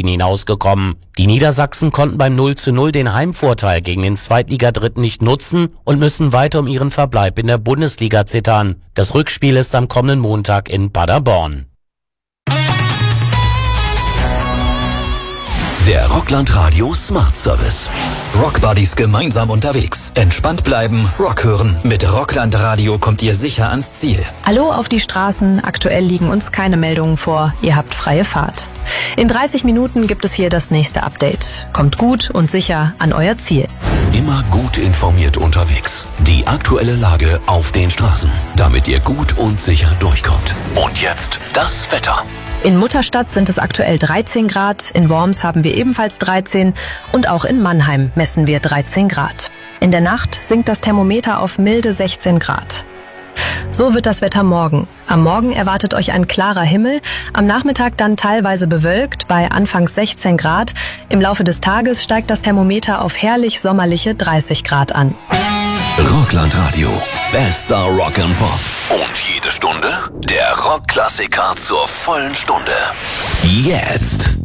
Unentschieden hinausgekommen. Die Niedersachsen konnten beim 0:0 den Heimvorteil gegen den Zweitligadritten nicht nutzen und müssen weiter um ihren Verbleib in der Bundesliga zittern. Das Rückspiel ist am kommenden Montag in Paderborn. Der Rockland Radio Smart Service. Rockbuddies gemeinsam unterwegs. Entspannt bleiben, Rock hören. Mit Rockland Radio kommt ihr sicher ans Ziel. Hallo auf die Straßen. Aktuell liegen uns keine Meldungen vor. Ihr habt freie Fahrt. In 30 Minuten gibt es hier das nächste Update. Kommt gut und sicher an euer Ziel. Immer gut informiert unterwegs. Die aktuelle Lage auf den Straßen, damit ihr gut und sicher durchkommt. Und jetzt das Wetter. In Mutterstadt sind es aktuell 13 Grad, in Worms haben wir ebenfalls 13 und auch in Mannheim messen wir 13 Grad. In der Nacht sinkt das Thermometer auf milde 16 Grad. So wird das Wetter morgen. Am Morgen erwartet euch ein klarer Himmel, am Nachmittag dann teilweise bewölkt bei anfangs 16 Grad. Im Laufe des Tages steigt das Thermometer auf herrlich sommerliche 30 Grad an. Rockland Radio. Bester Rock and Pop. Und jede Stunde der Rockklassiker zur vollen Stunde. Jetzt.